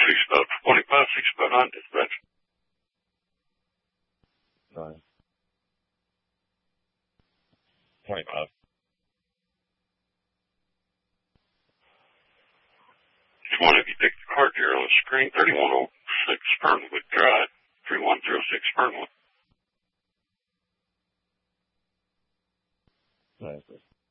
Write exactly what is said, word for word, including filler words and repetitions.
six about twenty-five, six about nine, dispatch. Nine. Twenty-five. If one of you take the card here on the screen, thirty-one oh six Fernwood Drive, three one zero six Fernwood. Nice.